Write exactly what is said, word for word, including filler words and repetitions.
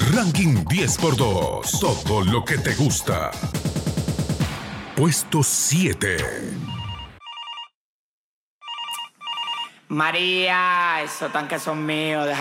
Ranking diez por dos. Todo lo que te gusta. Puesto siete. María, esos tanques son míos. Deja